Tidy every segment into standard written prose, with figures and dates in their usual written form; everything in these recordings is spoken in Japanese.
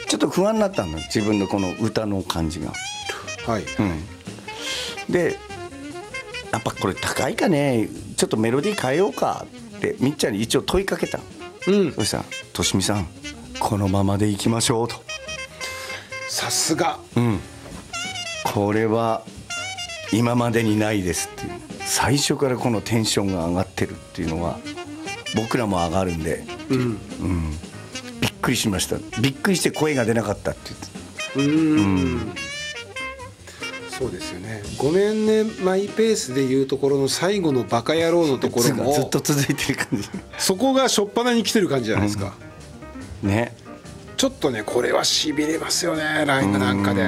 ちょっと不安になったの、自分のこの歌の感じが。 はい、 でやっぱこれ高いかね、ちょっとメロディー変えようかってみっちゃんに一応問いかけた。そしたら「としみさんこのままでいきましょう」と。 さすが、 これは今までにないですっていう、最初からこのテンションが上がってるっていうのは僕らも上がるんで、びっくりしました。びっくりして声が出なかったって言って。 そうですよね。ごめんねマイペースでいうところの最後のバカ野郎のところもずっと続いてる感じ。 そこが初っ端に来てる感じじゃないですか、 ね。 ちょっとねこれはしびれますよね、ライブなんかで。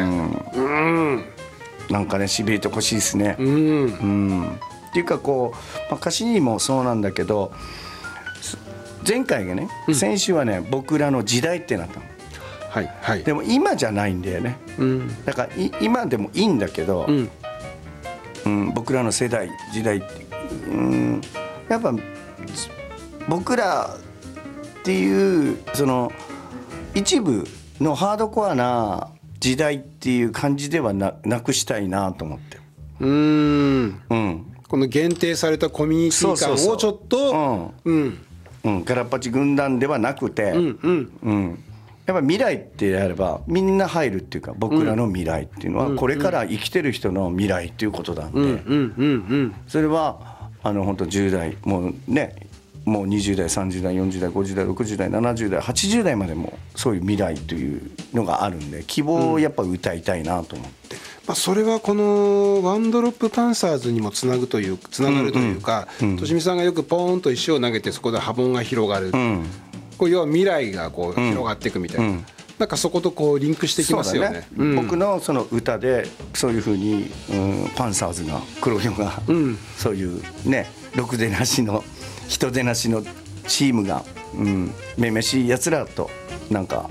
なんかねしびれてほしいですね。っていうかこう、歌詞にもそうなんだけど、前回がね、先週はね僕らの時代ってなったの。 はいはい、 でも今じゃないんだよね、だから今でもいいんだけど、僕らの世代時代って、やっぱ僕らっていうその一部のハードコアな時代っていう感じではなくしたいなと思って。この限定されたコミュニティ感をちょっとガラッパチ軍団ではなくて、やっぱ未来ってやればみんな入るっていうか、僕らの未来っていうのはこれから生きてる人の未来っていうことなんで、それは本当10代もうね、もう20代30代40代50代60代70代80代までもそういう未来というのがあるんで、希望をやっぱ歌いたいなと思って。 それはこのワンドロップパンサーズにもつながるというか、としみさんがよくポーンと石を投げてそこで波紋が広がる、こう要は未来がこう広がっていくみたいな、なんかそことこうリンクしてきますよね。 僕のその歌でそういうふうに、パンサーズが黒ひょが、そういうねろくでなしの人でなしのチームが、めめしいやつらとなんか、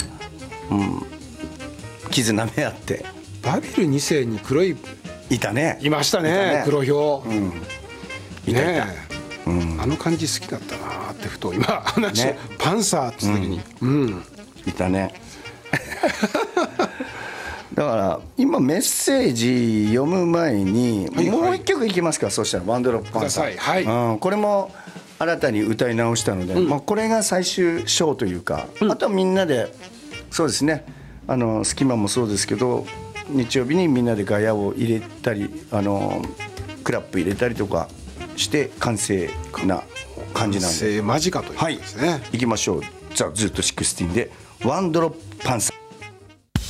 絆め合って。 バビル2世に黒いいたね、 いましたね、黒ひょ、 いたいた、 あの感じ好きだったなってふと今話、パンサーって時に、 いたね。だから今メッセージ読む前にもう一曲いきますか。そしたらワンドロップパンサー、これも新たに歌い直したので、これが最終章というか、あとはみんなでそうですね、隙間もそうですけど日曜日にみんなでガヤを入れたりクラップ入れたりとかして完成な感じなんで、 完成間近ということですね。 いきましょう。ザ・ズート16でワンドロップパンサー。